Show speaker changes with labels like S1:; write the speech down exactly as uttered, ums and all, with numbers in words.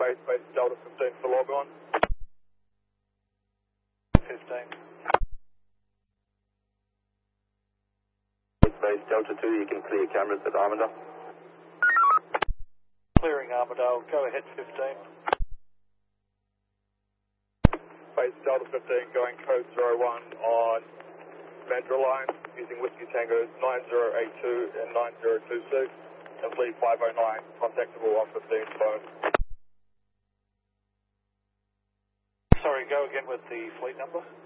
S1: base, base Delta fifteen for log on.
S2: fifteen.
S1: Base Delta two, you can clear cameras at Armidale.
S2: Clearing Armidale, go ahead fifteen.
S1: Base Delta fifteen going code zero one on Mandra line using Whiskey Tango nine zero eight two and nine zero two six and lead five oh nine, contactable on fifteen phone.
S2: Sorry, go again with the fleet number.